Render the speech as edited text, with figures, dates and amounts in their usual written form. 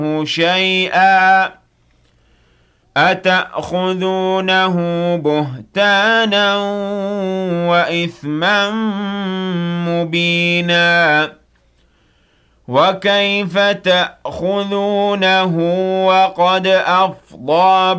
شيئا أتأخذونه بهتانا وإثما مبينا وكيف تأخذونه وقد أفضى